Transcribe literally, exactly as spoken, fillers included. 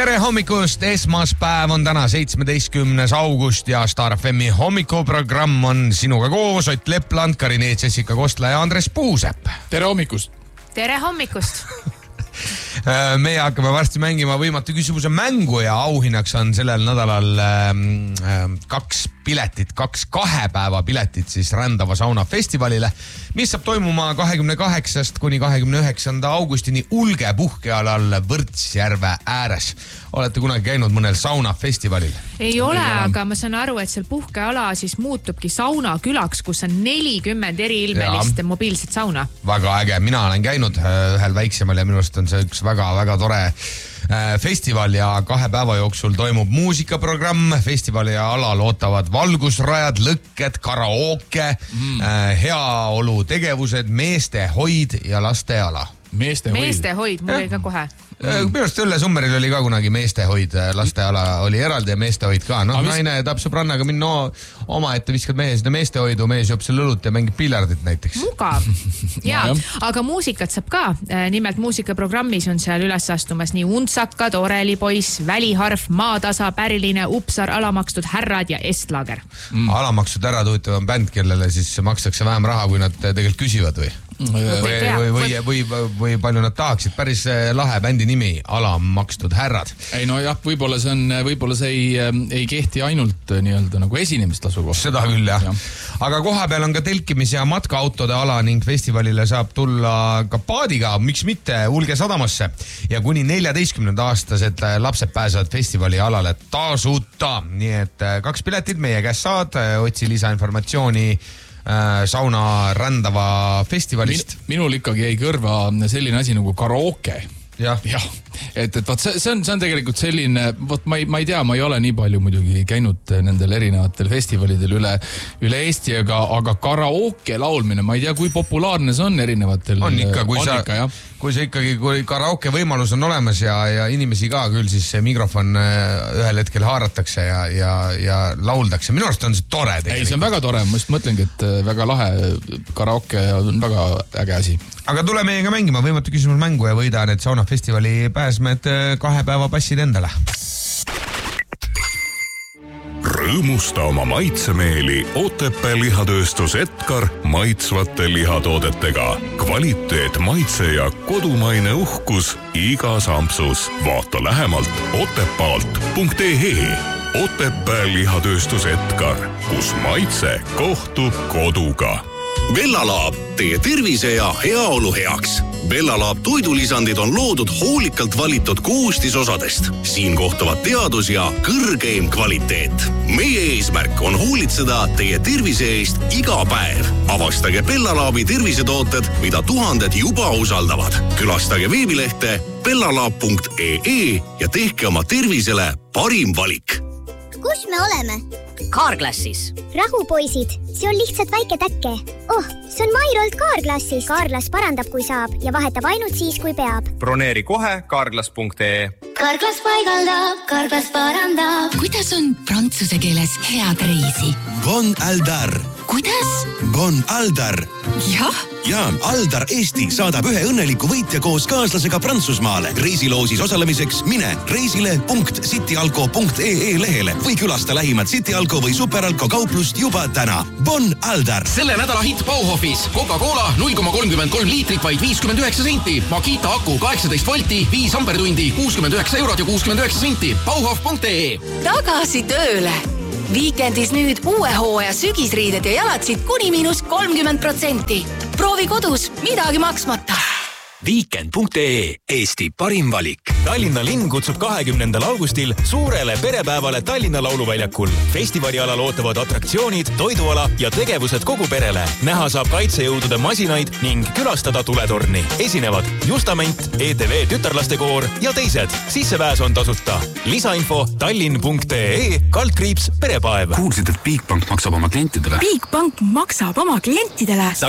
Tere hommikust, esmaspäev on täna seitsmeteistkümnes august ja Star F M-i hommikuprogramm on sinuga koos Ott Lepland, Karin-Eet, Jessica Kostla ja Andres Puusepp. Tere hommikust! Tere hommikust! Meie hakkame varsti mängima võimatu küsimuse mängu ja auhinnaks on sellel nädalal äh, kaks piletit, kaks kahe päeva piletit siis Rändava sauna festivalile, mis saab toimuma kahekümne kaheksandast kuni kahekümne üheksanda augustini Ulge puhkealal Võrtsjärve ääres. Olete kunagi käinud mõnel saunafestivalil? Ei ole, aga ma saan aru, et seal puhkeala siis muutubki sauna külaks, kus on nelikümmend eri ilmelist mobiilset sauna. Väga äge, mina olen käinud ühel väiksemal ja minust on see üks väga-väga tore festival ja kahe päeva jooksul toimub muusikaprogramm. Festivali alal ootavad valgusrajad, lõkked, karaoke, mm. heaolu tegevused, meestehoid ja lasteala. Meestehoid. Meestehoid, mul oli ka kohe. Minu arust Õlle Summeril oli ka kunagi meestehoid, lasteala oli eraldi ja meestehoid ka. No, mis... naine tahab sõbrannaga minna no, oma ette, viskad mehe seda meestehoidu, mees joob seal õlut ja mängib piljardit näiteks. Mugav. Ja, aga muusikat saab ka. Nimelt muusikaprogrammis on seal üles astumas nii Untsakad, Orelipoiss, Väliharf, Maatasa, Päriline, Upsar, Alamakstud härrad ja Estlager. Mm. Alamakstud härrad huvitav on bänd, kellele siis makstakse vähem raha, kui nad tegelikult küsivad või? Või, või, või, või, või palju nad tahaksid. Päris lahe bändi nimi, Alamakstud härrad. Ei no jah, võib-olla see, on, võib-olla see ei, ei kehti ainult nii-öelda nagu esinemistasu kohta. Seda küll jah. Ja. Aga koha peal on ka telkimis- ja matkaautode ala ning festivalile saab tulla ka paadiga, miks mitte Ulge sadamasse. Ja kuni neljateistkümnenda aastased lapsed pääsevad festivali alale tasuta. Nii et kaks piletit meie käest saad, otsi lisainformatsiooni sauna Rändava festivalist. Min, minul ikkagi ei kõrva selline asi nagu karaoke. Jah. jah, et, et vaat see, see, on, see on tegelikult selline, vaat ma ei, ma ei tea, ma ei ole nii palju muidugi käinud nendel erinevatel festivalidel üle, üle Eesti, aga, aga karaoke laulmine, ma ei tea, kui populaarne see on erinevatel. On ikka, kui, on sa, ikka, kui see ikkagi, kui karaoke võimalus on olemas ja, ja inimesi ka küll, siis see mikrofon ühel hetkel haaratakse ja, ja, ja lauldakse. Minu arust on see tore tegelikult. Ei, see on väga tore, ma just mõtlengi, et väga lahe karaoke on väga äge asi. Aga tule meiega mängima võimatu küsimus mängu ja võida need saunafestivali pääsmed kahe päeva passid endale. Rõõmusta oma maitsemeeli Otepää lihatööstus Etkar maitsvate lihatoodetega. Kvaliteet, maitse ja kodumaine uhkus igas ampsus. Vaata lähemalt otepaalt punkt ee. Otepää lihatööstus Etkar, kus maitse kohtub koduga. Bellalaab, teie tervise ja heaolu heaks. Bellalaab toidulisandid on loodud hoolikalt valitud koostisosadest. Siin kohtuvad teadus ja kõrgeim kvaliteet. Meie eesmärk on hoolitseda teie tervise eest iga päev. Avastage Bellalaabi tervisetooted, mida tuhanded juba usaldavad. Külastage veebilehte bellalaab punkt ee ja tehke oma tervisele parim valik. Kus me oleme? Carglassis. Rahupoisid, see on lihtsalt väike täkke. Oh, see on Mairolt Carglassis. Carglass parandab, kui saab ja vahetab ainult siis, kui peab. Broneeri kohe carglass punkt ee. Carglass paigaldab, Carglass parandab. Kuidas on prantsuse keeles head reisi? Bon Aldar. Kuidas? Bon Aldar. Jah. Ja Aldar Eesti saadab ühe õnneliku võitja koos kaaslasega Prantsusmaale. Reisiloosis osalemiseks mine reisile punkt cityalko punkt ee lehele või külasta lähimad Cityalko või Superalko kauplust juba täna. Bon Aldar. Selle nädala hitt Bauhofis. Coca-Cola null koma kolmkümmend kolm liitrit vaid viiskümmend üheksa senti. Makita aku kaheksateist volti, viis ampertundi, kuuskümmend üheksa eurot ja kuuskümmend üheksa senti. Bauhof punkt ee. Tagasi tööle. Viikendis nüüd uue hooaja sügisriided ja jalatsid kuni miinus kolmkümmend protsenti. Proovi kodus, midagi maksmata. Weekend punkt ee, Eesti parim valik. Tallinna linn kutsub kahekümnendal augustil suurele perepäevale Tallinna lauluväljakul. Festivali alal ootavad atraktsioonid, toiduala ja tegevused kogu perele. Näha saab kaitsejõudude masinaid ning külastada tuletorni. Esinevad Justament, E T V tütarlastekoor ja teised. Sissepääs on tasuta. Lisainfo tallinn punkt ee, kaldkriips perepäev. Kuulsid, et Bigbank maksab oma klientidele? Bigbank maksab oma klientidele.